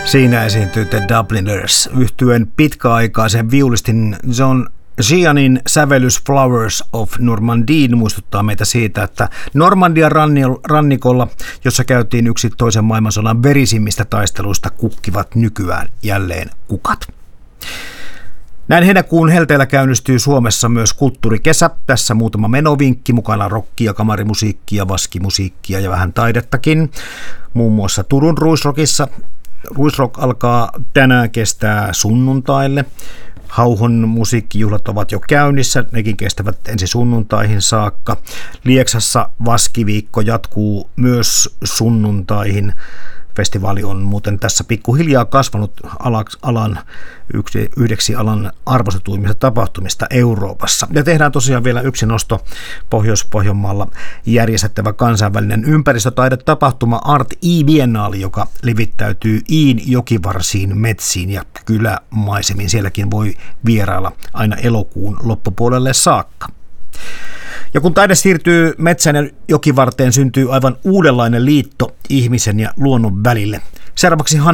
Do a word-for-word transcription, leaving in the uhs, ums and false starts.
Siinä esiintyy The Dubliners yhtyen pitkäaikaisen viulistin John Gianin sävellys Flowers of Normandie muistuttaa meitä siitä, että Normandian rannikolla, jossa käytiin yksi toisen maailmansodan verisimmistä taisteluista, kukkivat nykyään jälleen kukat. Näin heinäkuun helteellä käynnistyy Suomessa myös kulttuurikesä. Tässä muutama menovinkki, mukana rockia, kamarimusiikkia, vaskimusiikkia ja vähän taidettakin. Muun muassa Turun Ruisrockissa. Ruisrock alkaa tänään kestää sunnuntaille. Hauhon musiikkijuhlat ovat jo käynnissä, nekin kestävät ensi sunnuntaihin saakka. Lieksassa Vaskiviikko jatkuu myös sunnuntaihin. Festivaali on muuten tässä pikkuhiljaa kasvanut alan, yksi, yhdeksi alan arvostetuimmista tapahtumista Euroopassa. Ja tehdään tosiaan vielä yksi nosto. Pohjois-Pohjanmaalla järjestettävä kansainvälinen ympäristötaidetapahtuma Art E-Biennaali, joka levittäytyy Iin jokivarsiin, metsiin ja kylämaisemiin. Sielläkin voi vierailla aina elokuun loppupuolelle saakka. Ja kun taide siirtyy metsän ja jokivarteen, syntyy aivan uudenlainen liitto ihmisen ja luonnon välille. Seuraavaksi